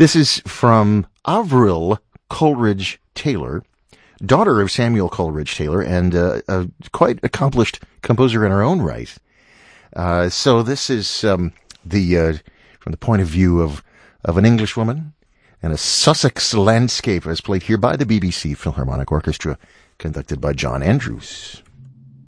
This is from Avril Coleridge Taylor, daughter of Samuel Coleridge Taylor, and a quite accomplished composer in her own right. So this is from the point of view of an Englishwoman and a Sussex landscape, as played here by the BBC Philharmonic Orchestra, conducted by John Andrews.